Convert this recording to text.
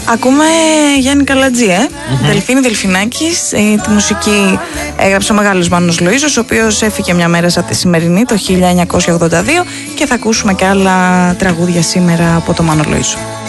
Ακούμε Γιάννη Καλατζή, Δελφίνη Δελφινάκης. Τη μουσική έγραψε ο μεγάλος Μάνος Λοΐζος, ο οποίος έφυγε μια μέρα σαν τη σημερινή, το 1982, και θα ακούσουμε και άλλα τραγούδια σήμερα από το Μάνο Λοΐζο.